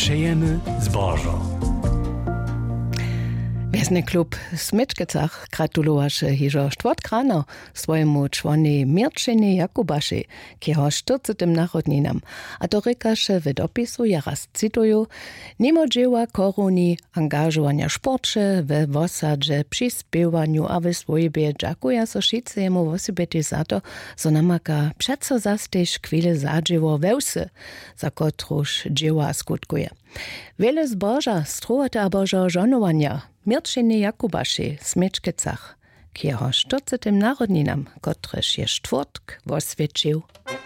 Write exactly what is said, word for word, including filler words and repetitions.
Přejemy zbożo. Wiesny klub Smyczkecach gratulowaše hižo štvrt rano swojemu członie Mirczynie Jakubaszy, kieho czterdziesim narodninam. A to rykaše w dopisu, ja raz cytuju, nimo dzieła koruni, angażowania sporcze, we wosadze, przyspiewaniu, a we swojbie dziękuję so wszyscemu wosibety za to, so namaka przeco zastyż chwilę zadzieło wełsy, za kotruż dzieła skutkuje. Wiele zboża struhate abożo żonowania, Mirczynie Jakubaszy, Smyczkecach, kieho czterdziesim narodninam, kotreż je cztwórtk wosvědčil.